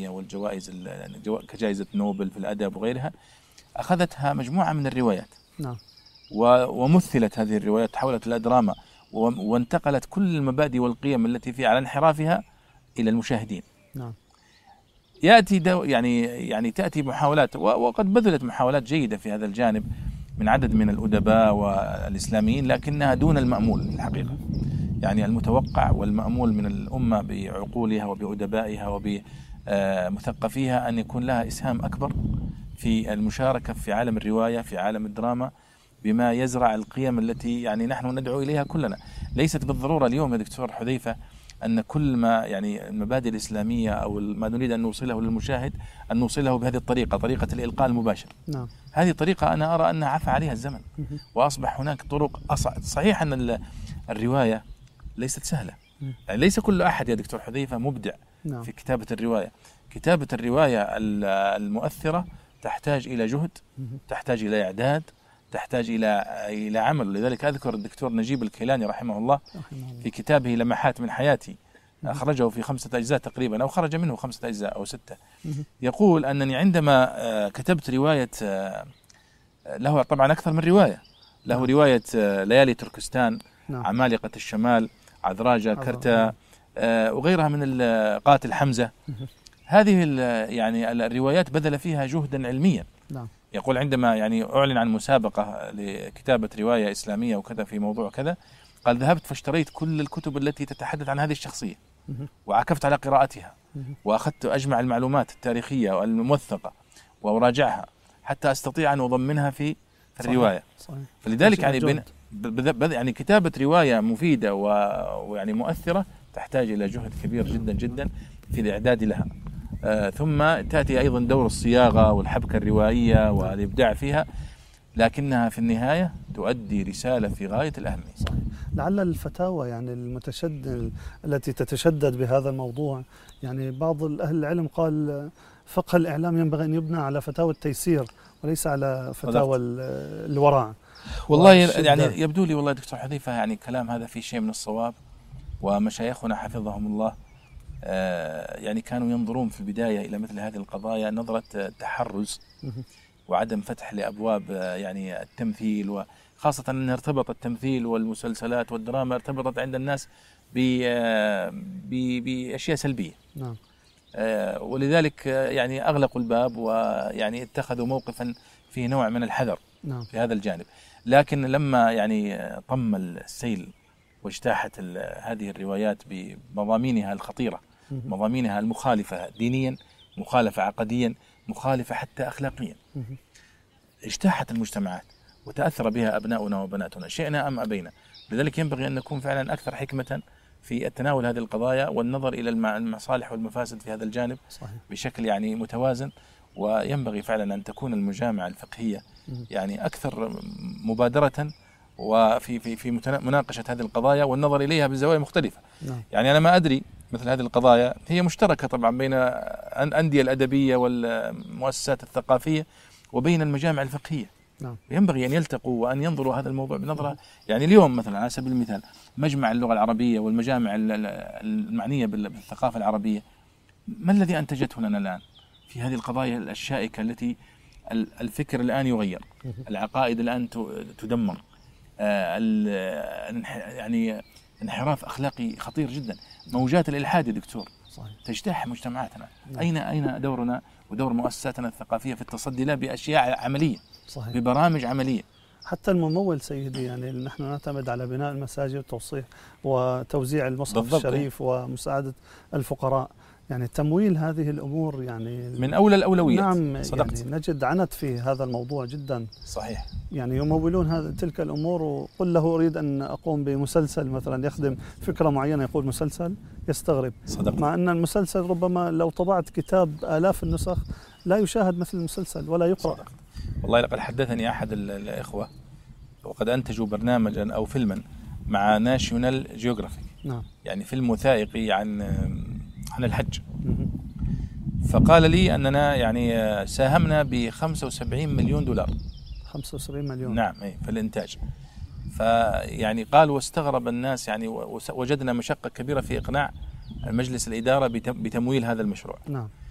العالمية والجوائز كجائزة نوبل في الأدب وغيرها، أخذتها مجموعة من الروايات. نعم. ومثلت هذه الروايات، تحولت إلى دراما، وانتقلت كل المبادئ والقيم التي فيها على انحرافها إلى المشاهدين. نعم. يأتي يعني تأتي محاولات، وقد بذلت محاولات جيدة في هذا الجانب من عدد من الأدباء والإسلاميين، لكنها دون المأمول الحقيقة. يعني المتوقع والمأمول من الأمة بعقولها وبأدبائها وبمثقفيها أن يكون لها إسهام أكبر في المشاركة في عالم الرواية، في عالم الدراما، بما يزرع القيم التي يعني نحن ندعو إليها كلنا. ليست بالضرورة اليوم يا دكتور حذيفة أن كل ما يعني المبادئ الإسلامية أو ما نريد أن نوصله للمشاهد أن نوصله بهذه الطريقة، طريقة الإلقاء المباشر. نعم. هذه طريقة أنا أرى أنها عفى عليها الزمن، وأصبح هناك طرق صحيح أن الرواية ليست سهلة، يعني ليس كل أحد يا دكتور حذيفة مبدع. نعم. في كتابة الرواية. كتابة الرواية المؤثرة تحتاج إلى جهد، تحتاج إلى إعداد، تحتاج إلى عمل. لذلك أذكر الدكتور نجيب الكيلاني رحمه الله في كتابه لمحات من حياتي، أخرجه في 5 أجزاء تقريبا، أو خرج منه 5 أجزاء أو 6. يقول أنني عندما كتبت رواية، له طبعا أكثر من رواية، له رواية ليالي تركستان، عمالقة الشمال، عذراجة كرتا، وغيرها من قاتل حمزة. هذه يعني الروايات بذل فيها جهدا علميا. يقول عندما يعني أعلن عن مسابقة لكتابة رواية إسلامية وكذا في موضوع كذا، قال ذهبت فاشتريت كل الكتب التي تتحدث عن هذه الشخصية، وعكفت على قراءتها، وأخذت أجمع المعلومات التاريخية والموثقة وأراجعها حتى أستطيع أن أضمنها في الرواية. صحيح. فلذلك يعني يعني كتابة رواية مفيدة ويعني مؤثرة تحتاج إلى جهد كبير جدا جدا في الإعداد لها. ثم تأتي أيضا دور الصياغة والحبكة الروائية والإبداع فيها، لكنها في النهاية تؤدي رسالة في غاية الأهمية. صحيح. لعل الفتاوى يعني التي تتشدد بهذا الموضوع، يعني بعض أهل العلم قال فقه الإعلام ينبغي أن يبنى على فتاوى التيسير وليس على فتاوى الورع. والله يعني يبدو لي والله دكتور حذيفة يعني كلام هذا فيه شيء من الصواب، ومشايخنا حفظهم الله يعني كانوا ينظرون في البداية إلى مثل هذه القضايا نظرة تحرز وعدم فتح لأبواب يعني التمثيل، وخاصة أن ارتبط التمثيل والمسلسلات والدراما ارتبطت عند الناس بأشياء سلبية. نعم. ولذلك يعني أغلقوا الباب، ويعني اتخذوا موقفا فيه نوع من الحذر. نعم. في هذا الجانب. لكن لما يعني طم السيل واجتاحت هذه الروايات بمضامينها الخطيرة، مضامينها المخالفة دينيا، مخالفة عقديا، مخالفة حتى أخلاقيا، اجتاحت المجتمعات وتأثر بها أبناؤنا وبناتنا، شئنا أم أبينا. لذلك ينبغي أن نكون فعلا أكثر حكمة في التناول هذه القضايا والنظر إلى المصالح والمفاسد في هذا الجانب. صحيح. بشكل يعني متوازن. وينبغي فعلا أن تكون المجامع الفقهية يعني أكثر مبادرة وفي مناقشة هذه القضايا والنظر إليها بزوايا مختلفة. يعني أنا ما أدري مثل هذه القضايا هي مشتركة طبعا بين الأندية الأدبية والمؤسسات الثقافية وبين المجامع الفقهية. ينبغي أن يلتقوا وأن ينظروا هذا الموضوع بنظرة. يعني اليوم مثلا على سبيل المثال مجمع اللغة العربية والمجامع المعنية بالثقافة العربية، ما الذي أنتجته لنا الآن في هذه القضايا الشائكة التي الفكر الآن يغير، العقائد الآن تدمر، يعني انحراف أخلاقي خطير جدا، موجات الإلحاد يا دكتور. صحيح. تجتاح مجتمعاتنا. أين دورنا ودور مؤسساتنا الثقافية في التصدي لها بأشياء عملية؟ صحيح. ببرامج عملية. حتى الممول سيدي، يعني نحن نعتمد على بناء المساجد وتوزيع المصحف الشريف ومساعدة الفقراء، يعني تمويل هذه الأمور يعني من أولى الأولويات. نعم. صدقت. يعني نجد عنت في هذا الموضوع جدا. صحيح. يعني يمولون تلك الأمور، وقل له أريد أن أقوم بمسلسل مثلا يخدم فكرة معينة، يقول مسلسل، يستغرب. صدقت. مع أن المسلسل ربما لو طبعت كتاب آلاف النسخ لا يشاهد مثل المسلسل ولا يقرأ. صدقت. والله لقد حدثني أحد الإخوة وقد أنتجوا برنامجا أو فيلما مع ناشيونال جيوغرافيك. نعم. يعني فيلم وثائقي عن الحج. فقال لي أننا يعني ساهمنا ب$75 مليون. 75 مليون. نعم في الإنتاج. فيعني قال واستغرب الناس، يعني وجدنا مشقة كبيرة في إقناع مجلس الإدارة بتمويل هذا المشروع. نعم.